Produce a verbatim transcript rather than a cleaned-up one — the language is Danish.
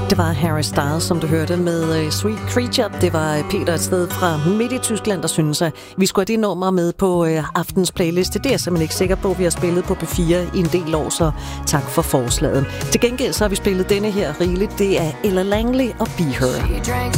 Det var Harry Styles, som du hørte med uh, Sweet Creature. Det var uh, Peter et sted fra midt i Tyskland, der synes, at vi skulle have det nummer med på uh, aftens playliste. Det er jeg simpelthen ikke sikker på. Vi har spillet på P fire i en del år, så tak for forslaget. Til gengæld så har vi spillet denne her rigeligt. Det er Ella Langley og Be Her.